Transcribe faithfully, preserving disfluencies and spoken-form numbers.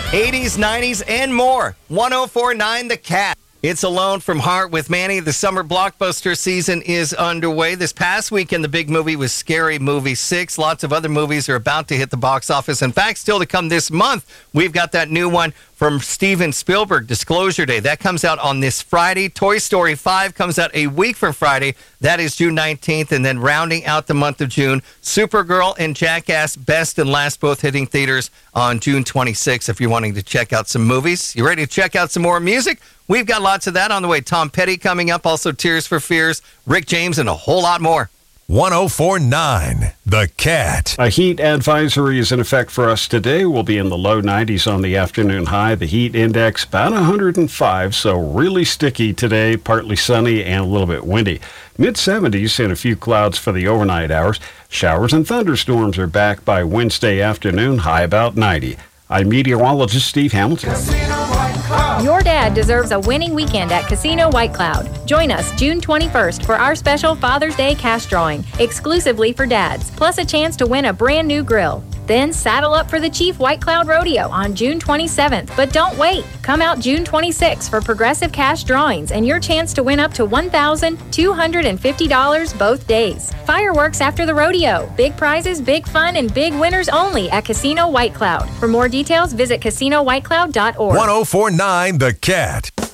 eighties, nineties, and more. one oh four point nine The Cat. It's Alone from Heart with Manny. The summer blockbuster season is underway. This past weekend, the big movie was Scary Movie six. Lots of other movies are about to hit the box office. In fact, still to come this month, we've got that new one from Steven Spielberg, Disclosure Day. That comes out on this Friday. Toy Story five comes out a week from Friday. That is June nineteenth. And then rounding out the month of June, Supergirl and Jackass Best and Last, both hitting theaters on June twenty-sixth. If you're wanting to check out some movies, you ready to check out some more music? We've got lots of that on the way. Tom Petty coming up, also Tears for Fears, Rick James, and a whole lot more. one oh four point nine The Cat. A heat advisory is in effect for us today. We'll be in the low nineties on the afternoon high. The heat index about one hundred five, so really sticky today, partly sunny and a little bit windy. mid seventies and a few clouds for the overnight hours. Showers and thunderstorms are back by Wednesday afternoon, high about ninety. I'm meteorologist Steve Hamilton. Your dad deserves a winning weekend at Casino White Cloud. Join us June twenty-first for our special Father's Day cash drawing, exclusively for dads, plus a chance to win a brand new grill. Then saddle up for the Chief White Cloud Rodeo on June twenty-seventh. But don't wait. Come out June twenty-sixth for progressive cash drawings and your chance to win up to one thousand two hundred fifty dollars both days. Fireworks after the rodeo. Big prizes, big fun, and big winners only at Casino White Cloud. For more details, visit casino white cloud dot org. one oh four point nine The Cat.